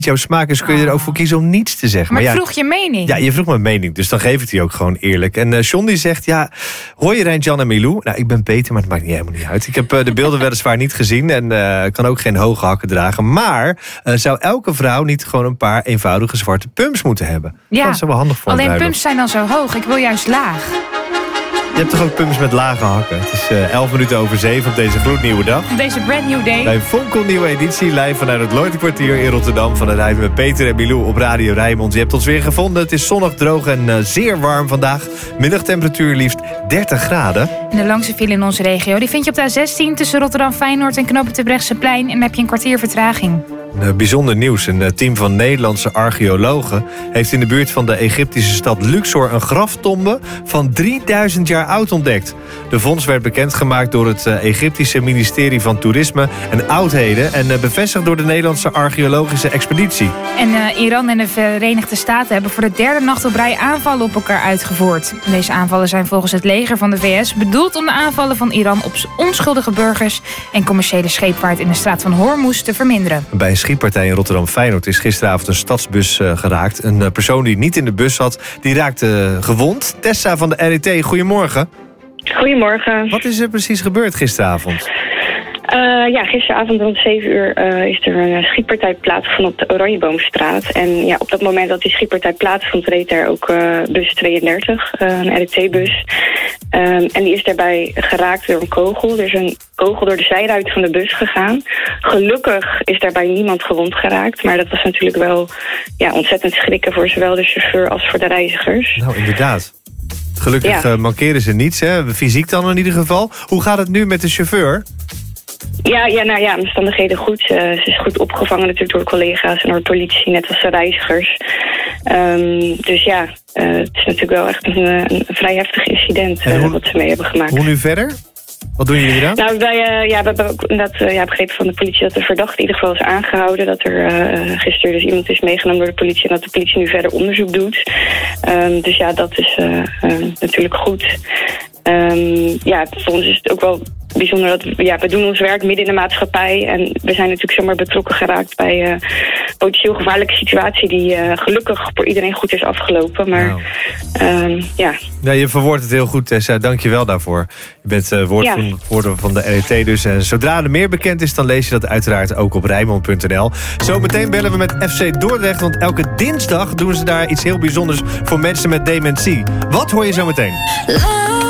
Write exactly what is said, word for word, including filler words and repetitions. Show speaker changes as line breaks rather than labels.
jouw smaak is, kun je er ook voor kiezen om niets te zeggen.
Maar,
maar
ik
ja,
vroeg je mening.
Ja, je vroeg mijn mening, dus dan geef ik die ook gewoon eerlijk. En uh, John die zegt, ja, hoor je Reintjan en Milou? Nou, ik ben Peter, maar het maakt niet helemaal niet uit. Ik heb uh, de beelden weliswaar niet gezien en uh, kan ook geen hoge hakken dragen. Maar uh, zou elke vrouw niet gewoon een paar eenvoudige zwarte pumps moeten hebben?
Ja,
dat is wel handig voor
alleen pumps zijn dan zo hoog. Ik wil juist laag.
Je hebt toch ook pumps met lage hakken? Het is uh, elf minuten over zeven op deze gloednieuwe dag.
Op deze brand new day.
Bij Fonkelnieuwe editie, live vanuit het Lloydkwartier in Rotterdam. Van het rijden met Peter en Milou op Radio Rijnmond. Je hebt ons weer gevonden. Het is zonnig, droog en uh, zeer warm vandaag. Middagtemperatuur liefst dertig graden.
En de langste file in onze regio die vind je op de A zestien... tussen Rotterdam Feyenoord en Knoop het Brechtseplein. En dan heb je een kwartier vertraging.
Een bijzonder nieuws. Een team van Nederlandse archeologen heeft in de buurt van de Egyptische stad Luxor een graftombe van drieduizend jaar oud ontdekt. De vondst werd bekendgemaakt door het Egyptische ministerie van Toerisme en Oudheden en bevestigd door de Nederlandse archeologische expeditie.
En uh, Iran en de Verenigde Staten hebben voor de derde nacht op rij aanvallen op elkaar uitgevoerd. Deze aanvallen zijn volgens het leger van de V S bedoeld om de aanvallen van Iran op onschuldige burgers en commerciële scheepvaart in de straat van Hormuz te verminderen.
Bij een schietpartij in Rotterdam Feyenoord is gisteravond een stadsbus uh, geraakt. Een uh, persoon die niet in de bus zat, die raakte uh, gewond. Tessa van de R E T, goedemorgen.
Goedemorgen.
Wat is er precies gebeurd gisteravond?
Uh, ja, gisteravond rond zeven uur uh, is er een schietpartij plaatsgevonden op de Oranjeboomstraat. En ja, op dat moment dat die schietpartij plaatsvond, reed er ook uh, bus tweeëndertig, uh, een R E T-bus. Um, en die is daarbij geraakt door een kogel. Er is een kogel door de zijruit van de bus gegaan. Gelukkig is daarbij niemand gewond geraakt. Maar dat was natuurlijk wel ja, ontzettend schrikken voor zowel de chauffeur als voor de reizigers.
Nou, inderdaad. Gelukkig ja. uh, mankeren ze niets, hè? Fysiek dan in ieder geval. Hoe gaat het nu met de chauffeur?
Ja, ja, nou ja, omstandigheden goed. Uh, ze is goed opgevangen natuurlijk door collega's en door de politie, net als de reizigers. Um, dus ja, uh, het is natuurlijk wel echt een, een vrij heftig incident uh, hoe, wat ze mee hebben gemaakt.
Hoe nu verder? Wat doen jullie eraan?
Nou, wij uh, ja, we hebben ook inderdaad uh, ja, begrepen van de politie dat de verdachte in ieder geval is aangehouden. Dat er uh, gisteren dus iemand is meegenomen door de politie en dat de politie nu verder onderzoek doet. Um, dus ja, dat is uh, uh, natuurlijk goed. Um, ja, voor ons is het ook wel bijzonder dat we, ja, we doen ons werk midden in de maatschappij. En we zijn natuurlijk zomaar betrokken geraakt bij een uh, potentieel gevaarlijke situatie die uh, gelukkig voor iedereen goed is afgelopen. Maar nou. um, ja.
Ja, je verwoordt het heel goed, Tessa. Dank je wel daarvoor. Je bent uh, woordvoerder ja. van de R E T dus. En zodra er meer bekend is, dan lees je dat uiteraard ook op Rijnmond punt n l. Zometeen bellen we met F C Dordrecht, want elke dinsdag doen ze daar iets heel bijzonders voor mensen met dementie. Wat hoor je zo meteen?